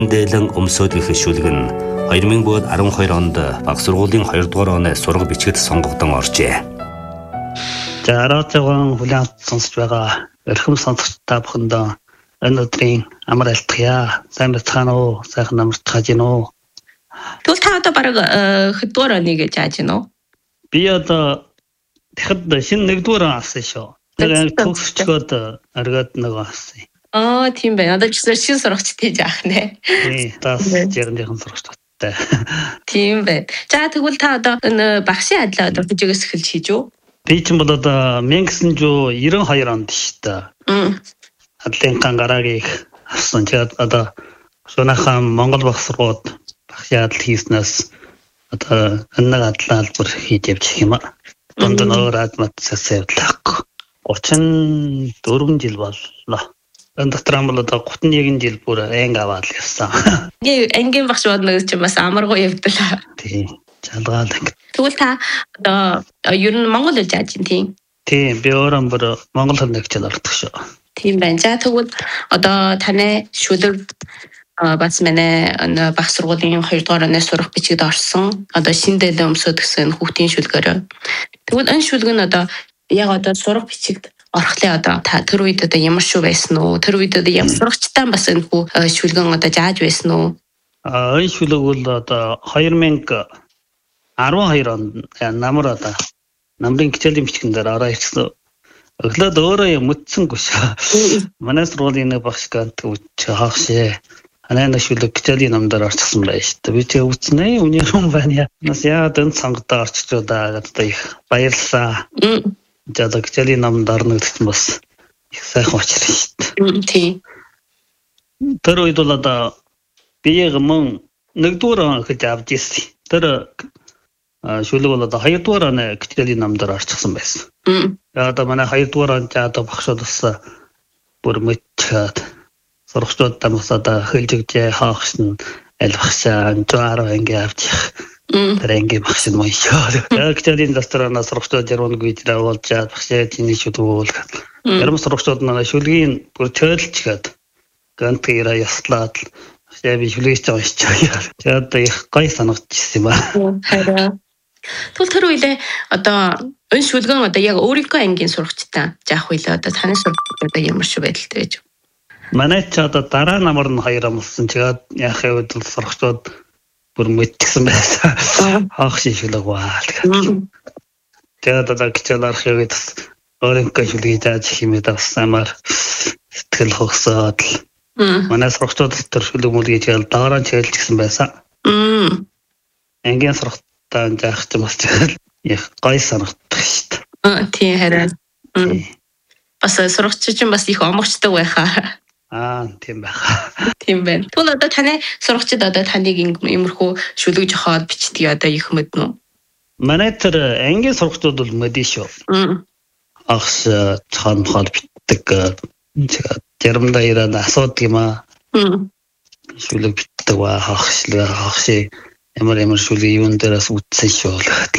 Дээлэн өмсөд гэх шүлэг нь 2012 онд баг сургуулийн 2 дугаар оны сурга бичгэд сонгогдсон оржээ. За аргаатайган хүлээн сонсож байгаа эрхэм сонсогч та бүхэнд энэ өдрийн амар айлтгая. Сайн бацгаана уу? Сайхан амарч хааж гин үү? Тэгвэл та одоо бараг хэддугаар оны гэж хааж гин үү? Би одоо тэгэхэд шинэ нэгдүгээр авсан шүү. Тэгээд төгсчгөөд аргаад нөгөө авсан. Тийм байна. Одоо ч шинэ сурагч тийж аах нэ. Тий, тас жигэн сурагчтай. Тийм байна. За тэгвэл та одоо энэ багшийн адилаа одоо хичээгээс эхэлж хийж үү? Би ч бол одоо 1992 онд шүү дээ. Адлынхан гараагийг авсан. Тэгээд одоо шунахан Монгол баг сургууль багшийн адил хийснээс одоо энэ адлаа албар хийж явж юм аа. Донд нөр адматсаас явдлаа. 34 жил боллоо. Энэ дотор амбал одоо 31 жил бүр анги аваад явсан. Ангийн багш бодно гэж чинь бас амаргүй явдлаа. Тийм. Жалгаал анги. Тэгвэл та одоо ер нь Монгол хэл зааж байна тийм. Тийм, би өөрөө бүр Монгол хэл нэгчл ордог шүү. Тийм байна. За тэгвэл одоо таны шүлэг бас манай баг сургуулийн 2 дугаар оны сурах бичигд орсон. Одоо шинэ дээлэн өмсөд гэсэн хүүхдийн шүлгээр. Тэгвэл энэ шүлэг нь одоо яг одоо сурах бичигд орхлын одоо та тэр үед одоо ямар шүү байсан уу? Тэр үед одоо ямар сурагчтай бас энэ шүлгэн одоо зааж байсан уу? Энэ шүлэг бол одоо 2012 онд намар одоо намрын хичээлийн бичгэн дээр ороо ирсэн. Өглөөд өөрөө мэдсэнгүй шүү. Манай сургуулийн нэг багш гант үуч хаахшээ. Анаа шүлэг хичээлийн намдаар орчихсон байж шүү. Би тэг үзнэ үнэрэн байна. Нас яагаад энэ сонгодоо орчихлоо да гэдэг их баярлалаа. Жадаг хичээлийн намдаар нэгдсэн бас их сайхан очроо шүү. Тийм. Тэр үед бол одоо би яг мөн нэгдүгээр гэж авч ирсэн. Тэр шүлэг бол одоо 2 дугаар оны хичээлийн намдаар орчихсон байсан. Одоо манай 2 дугаар онд одоо багшууд бас бүр мэдчихэд сурагчдаа бас одоо хэлжигдээ хаахшин альвахшаа 110 анги авч тэр анги багш нь мөн шүү. Хичээлийн дастрана сурагчдад яруу гэж даавуулж багшаа чиний шүлгүүл. Ярам сурагчдад манай шүлгийн бүр төөлчгээд гантыра яслаад би шүлгийч уншчихъя. Тэгээд их гой санагдчихсан юм аа. Тэгвэл тэр үедээ одоо энэ шүлгэн одоо яг өөрийнхөө ангийн сурагчтай заах үедээ одоо таны сурагчид одоо ямар шиг байдалтай байж? Манай ч одоо дараа намар нь 2 амлсан. Тэгээд яахын үед сурагчдод бүр мэдчихсэн байсан. Хаах шүлэг баа. Тэгээд одоо хичээл арахыг өөрийнхөө шүлгийг зааж химээд авсамаар сэтгэл хогсоод манай сурагчдод тэр шүлэг мүлгийж дараа нь чийлчихсэн байсан. Ангийн сурагч заах ч бас их гой санагддаг шүү дээ. Тийм харин. Бас сурагч чинь бас их омогчтой байхаа. Тийм байхаа. Тийм байна. Тэгвэл одоо таны сурагчид одоо таныг иймэрхүү шүлэг жохоод бичдэг одоо их мэднэ үү? Манай тэр ангийн сурагчдууд бол мэдэн шүү. Агш цаан хол бичдэг. Тэрмдээ ирээд асуудаг юм аа. Шүлэг бичдэг ба хагши ямар шүлэг юун дээрээс үтсэн шүү.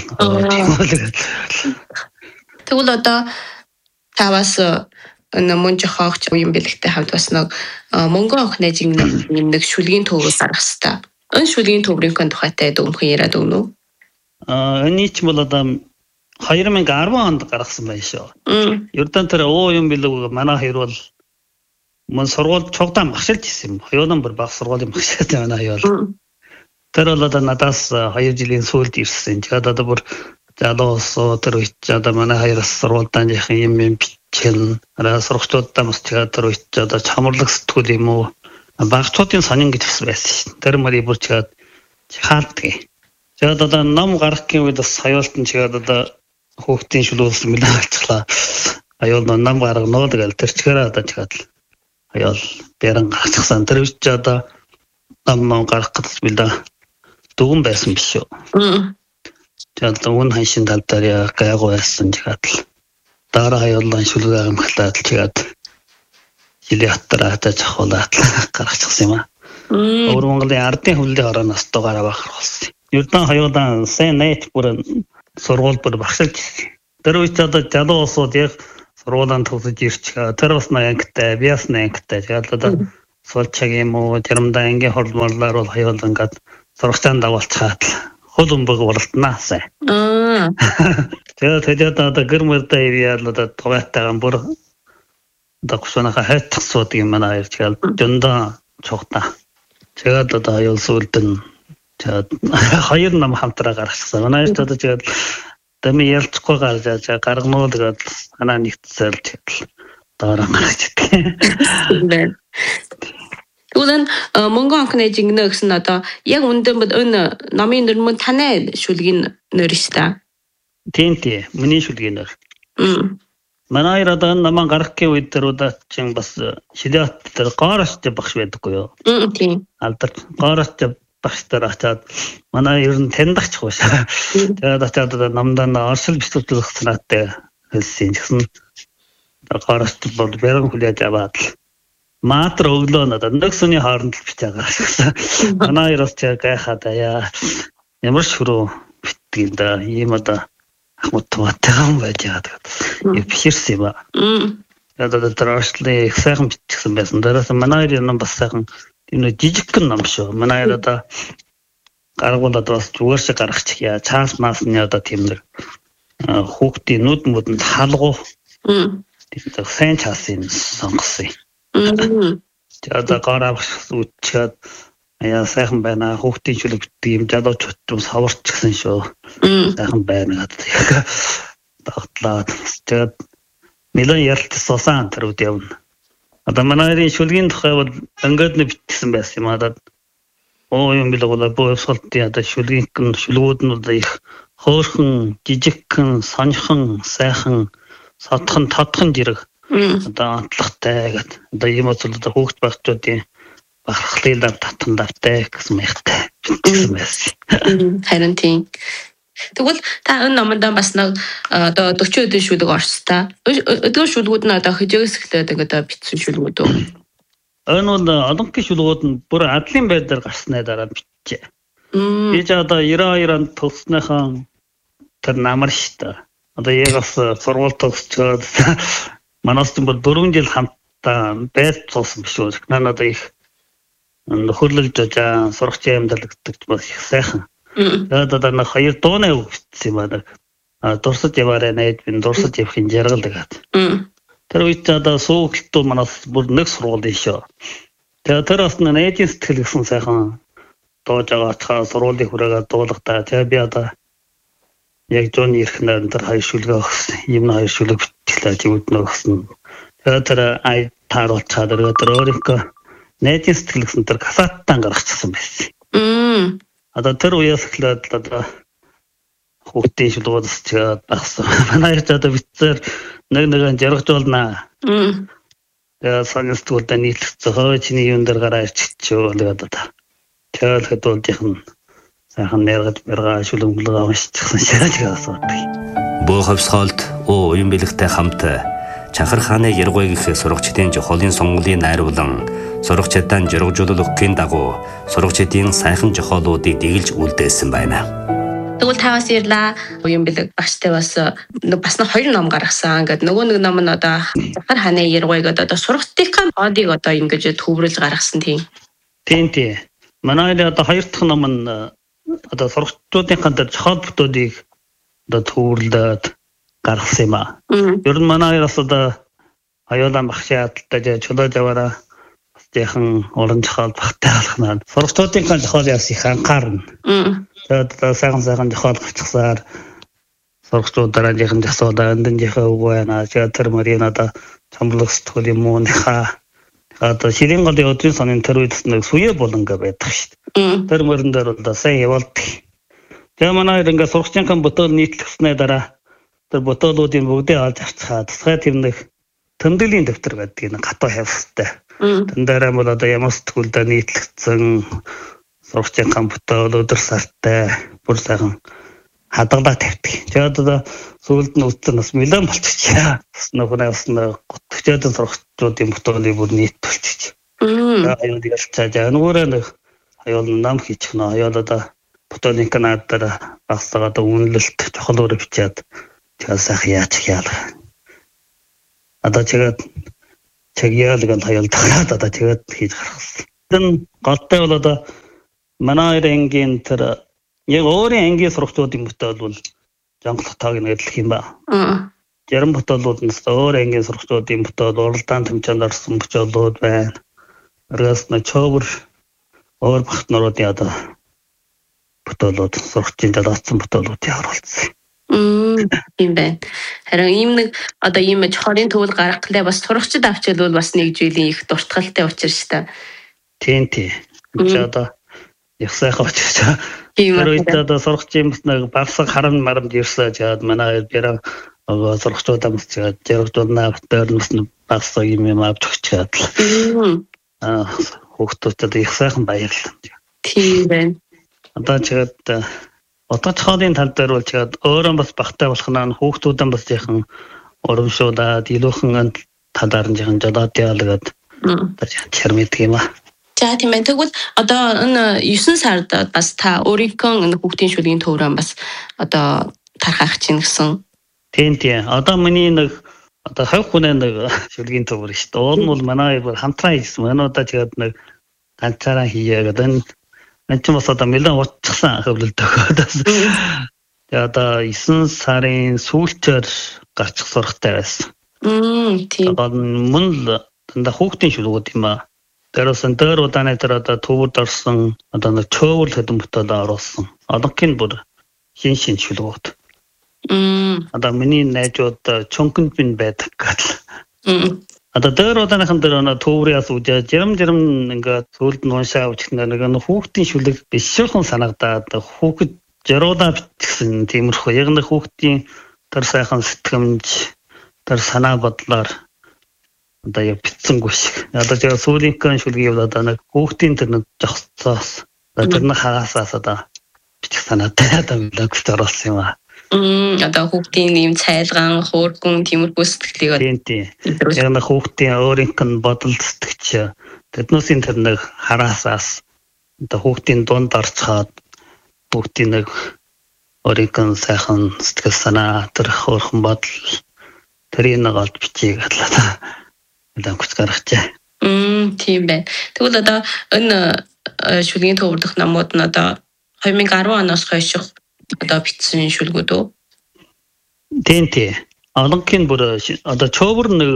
Тэгвэл одоо та бас энэ мөн жохоогч юм бэлэгтэй хамт бас нэг мөнгө авах нэжиг нэг шүлгийн төвөөс гаргах хэвээр. Энэ шүлгийн төврийн тухайтай дүнхэн яриад өгнө үү? Эний ч бол одоо 2010 онд гаргасан байх шүү. Ердөө тэр юм бэлэг манай хоёр бол мөн сургууль цогтаа багшилж ирсэн юм. Хоёулаа бүр баг сургуулийн багшаатай манай хоёр. Тэр бол одоо надаас 2 жилийн сүүлд ирсэн. Тэгээд одоо бүр залуус тэр үед одоо манай хоёроос сургуультай юм бичсэн. Сурагчдуудаа бас тэр үед одоо чамарлаг сэтгүүл юм уу? Багцуудын сонин гэж байсан шин. Тэр мөрий бүр чад хаалтгий. Тэгээд одоо ном гаргахын үед бас хоёултан чигээд одоо хүүхдийн шүлүүлсэн мэлээ алцглаа. Хоёул ном гаргано тэгэл тэр чигээр одоо чигээд хоёул бэрэн гарчихсан. Тэр үед одоо ном гаргах гэж билээ. Дүгэн байсан биш үү? Тэгээд дүгэн ханшин тал дээр гайгүй байсан чигээд дараа хоёулаа шүлгээ амглаад чигээд жилийн хаттараа зохиолаад гаргачихсан юм аа. Өөр Монголын ардын хөвлийн орооноос дугаараа бахар болсон. Ердөө хоёулаа сайн найт бүр сургууль бүр багшилж тэр үед одоо залуу усууд яг сургуулийн төгсөж ирчих. Тэр бас ангитай, би бас ангитай. Тэгээд одоо суулчаг юм уу тэрэндээ ангийн хорлморлоор бол хоёул ингээд сургацаанд дагуулчаад хол өмбөг уралтнаасаа. Тэгээд одоо гэрмэрдээ яваад одоо тугаатайгаан бүр дагшунаха хайтсууд юм манай ирчгээл дөнда чухта. Тэгээд одоо хоёул сүлдэн тэгээд хоёр нам хамтраа гаргасан. Манай ирч одоо тэгээд дэмий ялцгүй гарч гаргнуу тэгээд анаа нэгтсэл тэгэл доороо гарч идэх. Тэгвэл Монгол анхны жигнэ гэсэн одоо яг үнэн бол энэ номын нэр мөн таны шүлгийн нэр шүү дээ. Тийм миний шүлгийн нэр. Манай одоо намаа гарах гээ үед дөрөдөө чинь бас шидэт дээр гоороч багш байдаггүй юу? Тийм. Алдар гоороч багш дээр очиад манай ер нь таньдагч хуушаа. Тэгээд очиад намдаа оршил бичлүүлэх санаатай хэлсэн гэсэн гоороч бол бэрэн хүлээж аваад маатар өглөө надад нэгсүний хооронд л бичээ гаргасан. Манай ярос чаа гайхаад яа ямар шүрөө битгийм да ийм одоо ахмадтай юм байж байгаа. Биширсэн юм аа. Тэгээд тэраашлын их сайхан бичсэн байсан. Дээрээс манай ярын бас сайхан тийм нэг жижигхэн ном шүү. Манай яр одоо гаргуулад бас зүгээр шиг гаргачих яа. Чаас маасны одоо тийм нэг хүүхдийн нүд мөдөнд хаалгуу. Тийм сайн чаасын сонгосон. Тэгээд гараад үтчихэд яа сайхан байна. Хүүхдийн шүлэг битгий юм жадууч юм саварч гсэн шүү. Сайхан байна гэдэг. Тогтлаад тэгээд нэлээд ярилцсан тэр үед явна. Одоо манай шүлгийн тухай бол ингээд нэг бичсэн байсан юм аа. Юм билгүүл боосолтын одоо шүлгүүд нь одоо их хөөрхөн, жижигхэн, сонирхон, сайхан, содхон, тодхон жирэг одоо онцлогтой гэдэг. Одоо ийм бол одоо хүүхд багчуудын бахархлын татан давтай гэсэн мэхтэй бичсэн байсан. Харин тийм. Тэгвэл та энэ номонд бас нэг одоо 40 өдрийн шүлэг орстой. Өдөр шүлгүүд нь одоо хижээс эхлээд одоо бичсэн шүлгүүд үү? Энэ бол олонхын шүлгүүд нь бүр адлын байдлаар гарсны дараа бичжээ. Би ч одоо 92 онд төгснөхийн тэр намар штэ. Одоо яг бас сургууль төгсчөөд манаас ч бүр 4 жил хамтдаа байд цуусан биш үү? Надад их нөхөрлөлж жаа сурагч амьдал гэдэг бас их сайхан. Тэгээд одоо нэг хоёр дууны үг бичсэн юм байна. Дурсаж яваарай найд би дурсаж явахын жаргал гэдэг. Тэр үед одоо суугтуу манаас бүр нэг сургууль шүү. Тэгээд тэр бас найдын сэтгэл гэсэн сайхан дууж байгаа цаа сургуулийн хүрээгээ дуулгадаа. Тэгээд би одоо яг зүүн ирхэн тэр хоёр шүлгээ өгсөн. Юм хоёр шүлэг бичлээ живд нөгсөн. Тэгээд тэр ай тааруулж чадар тэр өөрийнхөө найдын сэтгэл гэсэн тэр касаттан гаргачихсан байсан. Одоо тэр үеэс эхлээд одоо хүүхдийн шүлгүүдс чигээд багсан. Манай ч одоо битсээр нэг жаргажуулнаа. Тэгээд санаастуулдаа нийтлэгцээ хоо чиний юун дээр гараа ирчихчихөө тэгээд одоо. Тэгээд хэдүүлдийнх нь сайхан нэргэж мэрга шүлэмглээ уншчихсан шааж асуудаг. Боховсхолд уян бэлэгтэй хамт Чанхар хааны Яргой гэх сурагчдын жохолын сонгуулийн найруулан сурагчдаа жаргажуулахын дагуу сурагчдын сайхан жохолуудыг дэглэж үлдээсэн байна. Тэгвэл таваас ирлаа уян бэлэг багштай бас нэг хоёр ном гаргасан. Ингээд нөгөө нэг ном нь одоо Чанхар хааны Яргой гэдэг одоо сурагчдын одыг одоо ингэж төвөрлж гаргасан тийм. Тийм. Манай одоо хоёр дахь ном нь одоо сурагчдын жохол бүтүүдийг одоо төвөрлөд гаргасан юм аа. Ер нь манай бас одоо аюулан багшааттай чөлөөж аваараа яхан олон жохол багтай болохнаа. Сурагчдын жохол яс их анхаарна. Тэгээд сайхан жохол гарчихсаар сурагчдаараа яхан асуулаа эндэнийхээ үг байна. Тэр мөрийн одоо чамблагс төл юм уу нэха. Одоо ширин голын өдрийн сонин тэр үед нэг сүе болонго байдаг шүү дээ. Тэр мөрөн дээр одоо сайн явуулдаг. Тэгээ манай ингээ сурагчдын бүтээл нийтлэгснээ дараа тэр ботолуудын бүгдээ олж авцгаа тусгай тэмнэх тэмдэглэлийн дэвтэр гэдэг нэг хатуу хавстай. Тэн дээр бол одоо ямар сэтгүүлдээ нийтлэгдсэн сурагчдын ботол өдөр сартай бүр сайхан хадгалаа тавьдаг. Тэгээд одоо сүүлд нь үтсэн бас мэлэн болчихчихъя. Нөхнөөс нь готчодын сурагчдын ботолыг бүр нийтүүлчих. Аюул ялцааж нөгөө нэг аюул нам хийчих нэ. Аюул одоо ботолын канадаар багсаа одоо үнэлэлт жохол өрөө бичээд тэгээд сайхан яачих яалаа. Одоо чигээд чагяалгал хаялдахад одоо тэгээд хийж гаргасан. Тэн голтой бол одоо манай ангийн тэр яг өөрийн ангийн сурагчдын бүтээл бол Жангалах тааг нэг адилх юм ба. Зарим бүтээлүүд нь өөр ангийн сурагчдын бүтээл уралдаан тэмцээнд орсон бүтээлүүд байна. Оргоос нь човөр өөр багтнуудын одоо бүтээлүүд сурагчдын даатсан бүтээлүүд яаруулсан. Тийм байна. Харин ийм нэг одоо ийм чохорын төвөл гаргахлаа бас сурагчид авчвал бас нэг жилийн их дуртгалтай учир шүү дээ. Тийм. Чи одоо их сайхан очиж. Тэр үед одоо сурагчийн бас нэг багсаг харам марамд ирсэн жаад манай бэрэ сурагчдаа бас жаад жаргадуулна авторнос багсаг юм авч өгчээд. Хүүхдүүдэд их сайхан баярлалаа. Тийм байна. Одоо чигээд одоо цаадын тал дээр бол чигээд өөрөө бас багтай болох нь хүүхдүүдэн бас яхан урамшуулаад илүүхэн талаар нь яхан жадаад яалагад чармэдэг юм аа. За тийм ээ. Тэгвэл одоо энэ 9 сард бас та өөрийнхөө хүүхдийн шүлгийн төврөн бас одоо тархах чинь гэсэн. Тийм. Одоо миний нэг одоо 50 хүнээ нэг шүлгийн төвөр шүү дээ. Уул нь бол манай хамтран хийсэн. Манай одоо чигээд нэг ганцаараа хийгээд энэ ч бас одоо нэлээд уучсан хөвлөлт өгөөд. Тэгээ одоо 9 сарын сүүлчээр гарчих сурахтай байсан. Тийм. Одоо мөн л дандаа хүүхдийн шүлгүүд юм аа. Тэрсэн дээр удааны тэр одоо төвөрд орсон одоо нэг чөөвөр хэдэн бүтээл оруулсан. Одоогийн бүр шин шүлгүүд. Одоо миний найзууд чонконд бин байдаг гэл. Одоо дээр удааныхан дээр төврөөс үжиж жирам ингээд сүлд нуушаа үжихнээр нэг хүүхдийн шүлэг биш шүүхэн санагдаад хүүхэд жаруудаа бичсэн тиймэрхүү яг нэг хүүхдийн тэр сайхан сэтгэмж тэр санаа бодлоор одоо яг битсэнгүй шиг. Одоо яг сүүлийнхэн шүлгийг бол одоо нэг хүүхдийн тэр нэг жогцоос тэр нэг хагаасаас одоо бичих санаатай одоо мэлэгт оруулсан юм аа. Одоо хүүхдийн ийм цайлгаан, хөөргөн тиймэрхүү сэтгэлийг тийм. Яг нэг хүүхдийн өөрийнх нь бодол сэтгэж тэднүүсийн тэр нэг хараасаас одоо хүүхдийн дунд орцоод хүүхдийн нэг өөрийнх нь сайхан сэтгэл санаа тэр хөөрхөн бодол тэрийг нэг олж бичиж гадлаа. Мэдэн хүч гаргачаа. Тийм байна. Тэгвэл одоо энэ шүлгийн төвөрдөх намууд нь одоо 2010 оноос хойш одоо бичсэн шүлгүүд үү? Тийм. Одоогийн бүр одоо чөөвөр нэг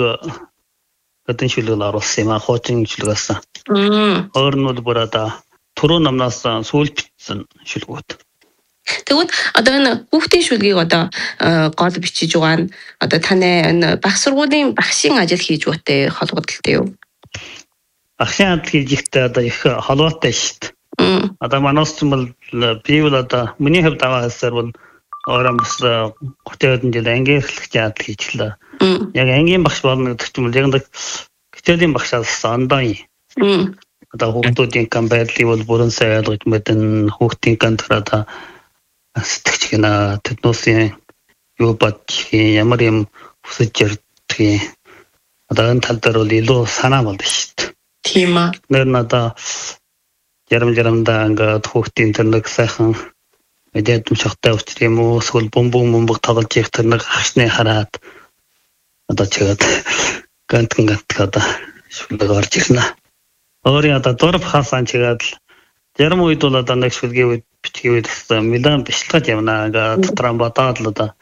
гэдэг шүлгэл оруулсан юм аа хуучин шүлгээс. Өөр нь бүр одоо түрүү намнаас сүүл бичсэн шүлгүүд. Тэгвэл одоо энэ хүүхдийн шүлгийг одоо гол бичиж байгаа нь одоо таны энэ баг сургуулийн багшийн ажил хийж буйтай холбогдолтой юу? Багшийн ажил хийж ихтэй одоо их холбоотой шүү дээ. Одоо манаас ч бол би бол одоо миний хувьд аваасаар бол орон бас 30 жил ангийн эрхлэгч ажил хийчихлээ. Яг ангийн багш болно гэдэг чинь яг нэг хичээлийн багшаас ондоо юм. Одоо хүүхдүүдийн камбайдлыг бол бүрэн сайн ойлгож мэдэн хүүхдийн кантар одоо сэтгэж гинэ тэднүүсийн юу бодчих ямар юм хүсэж ярдгийг одоо энэ тал дээр бол илүү санаа болд шүү дээ. Тийм аа. Нэр нь одоо жарамдаа ингээд хүүхдийн тэр нэг сайхан мэдээд шахтай учир юм уу эсвэл бомбог тоглож их тэр нэг хашны хараад одоо чигээд гант одоо шүлэг орж ирнэ. Өөрийн одоо дурв хаасан чигээд зарим үед бол одоо нэг шүлгийн үед бичгийн үед милан бичлэгт явна ингээд дотроо бодоод л одоо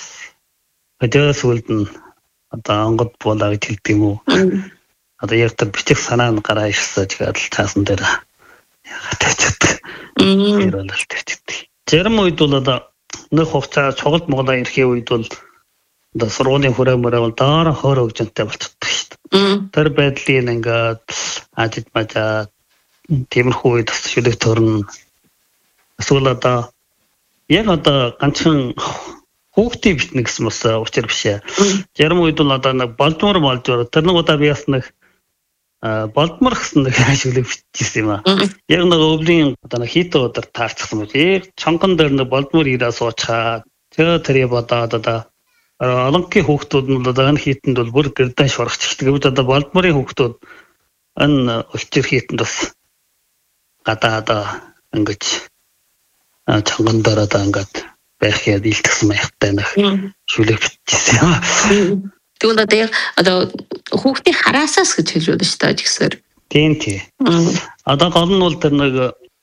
өдөөс үлд нь одоо онгод буулаа гэж хэлдэг юм уу. Одоо яг тэр бичих санаа нь гараа ирсэн чигээд л таасан дээр хатаачихдаг. Ирэлт тавьчихдаг. Зарим үед бол одоо нэг хугацаа цуглд Монголын эрхийн үед бол одоо сургуулийн хүрээлмээр бол доор хөөр хөгжөнтэй болчихдог шүү дээ. Тэр байдлыг ингээд ажид мажаа тиймэрхүү үед шүлэг төрн эсвэл одоо яг одоо ганцхан хүүхдийн битнэ гэсэн бас учир биш ээ. Зарим үед бол одоо нэг болдмор тэр нэг удаа би бас нэг болдмор гэсэн нэг шүлэг бичсэн юм аа. Яг нэг өвлийн одоо нэг хит өдөр таарчихсан байх. Яг чонгон дээр нэг болдмор ирээ суучаад тэр бодоод одоо олонгийн хүүхдүүд нь одоо энэ хитэнд бол бүр гэрдэн шурахчихдаг. Гэвч одоо болдморын хүүхдүүд энэ өлчир хитэнд бас гадаа одоо ингэж чонгон дээр одоо ингээд байх яд илтгэсэн байхтай нэг шүлэг бичсэн юм. Тэгвэл одоо яг одоо хүүхдийн хараасаас гэж хэлж байна шүү дээ жигсээр. Тийм. Одоо гол нь бол тэр нэг